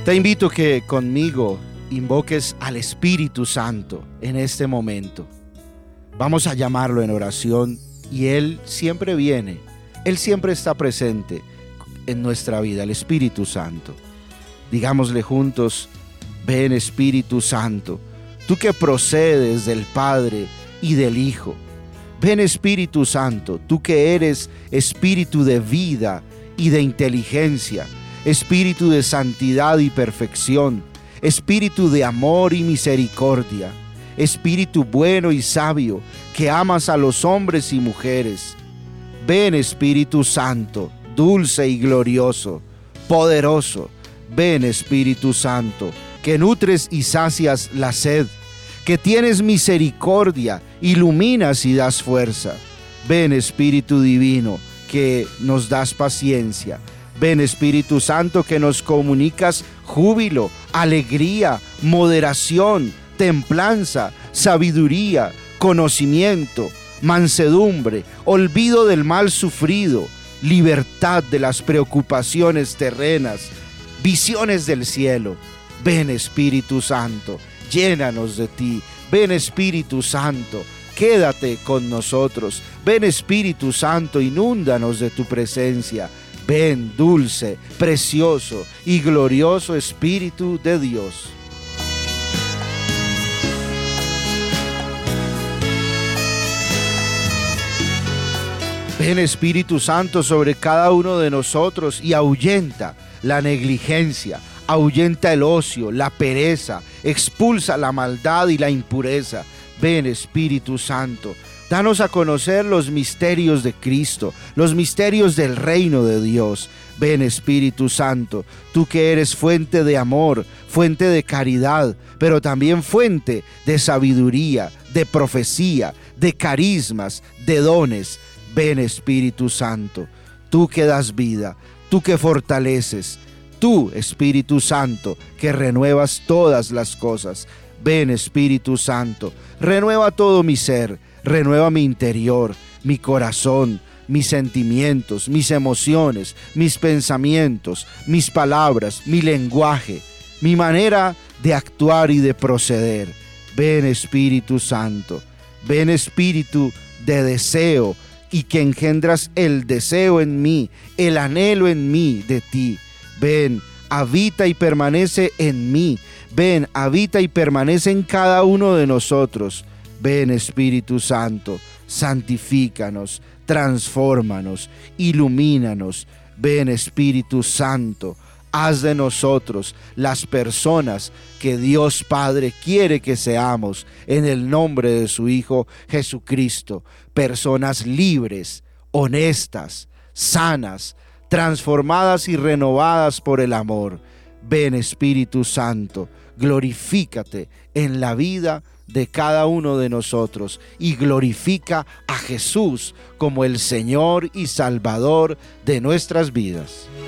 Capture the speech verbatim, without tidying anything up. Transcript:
Te invito que conmigo invoques al Espíritu Santo en este momento. Vamos a llamarlo en oración y Él siempre viene. Él siempre está presente en nuestra vida, el Espíritu Santo. Digámosle juntos: ven Espíritu Santo, tú que procedes del Padre y del Hijo. Ven Espíritu Santo, tú que eres espíritu de vida y de inteligencia, espíritu de santidad y perfección, espíritu de amor y misericordia, espíritu bueno y sabio, que amas a los hombres y mujeres. Ven Espíritu Santo, dulce y glorioso, poderoso. Ven Espíritu Santo, que nutres y sacias la sed, que tienes misericordia, iluminas y das fuerza. Ven Espíritu Divino, que nos das paciencia. Ven Espíritu Santo, que nos comunicas júbilo, alegría, moderación, templanza, sabiduría, conocimiento, mansedumbre, olvido del mal sufrido, libertad de las preocupaciones terrenas, visiones del cielo. Ven Espíritu Santo, llénanos de ti. Ven Espíritu Santo, quédate con nosotros. Ven Espíritu Santo, inúndanos de tu presencia. Ven dulce, precioso y glorioso Espíritu de Dios. Ven Espíritu Santo sobre cada uno de nosotros y ahuyenta la negligencia, ahuyenta el ocio, la pereza, expulsa la maldad y la impureza. Ven Espíritu Santo, danos a conocer los misterios de Cristo, los misterios del reino de Dios. Ven Espíritu Santo, tú que eres fuente de amor, fuente de caridad, pero también fuente de sabiduría, de profecía, de carismas, de dones. Ven Espíritu Santo, tú que das vida, tú que fortaleces, tú Espíritu Santo que renuevas todas las cosas. Ven Espíritu Santo, renueva todo mi ser, renueva mi interior, mi corazón, mis sentimientos, mis emociones, mis pensamientos, mis palabras, mi lenguaje, mi manera de actuar y de proceder. Ven Espíritu Santo, ven Espíritu de deseo, y que engendras el deseo en mí, el anhelo en mí de ti. Ven, habita y permanece en mí. Ven, habita y permanece en cada uno de nosotros. Ven Espíritu Santo, santifícanos, transfórmanos, ilumínanos. Ven Espíritu Santo, haz de nosotros las personas que Dios Padre quiere que seamos, en el nombre de su Hijo Jesucristo. Personas libres, honestas, sanas, transformadas y renovadas por el amor. Ven Espíritu Santo, glorifícate en la vida de cada uno de nosotros y glorifica a Jesús como el Señor y Salvador de nuestras vidas.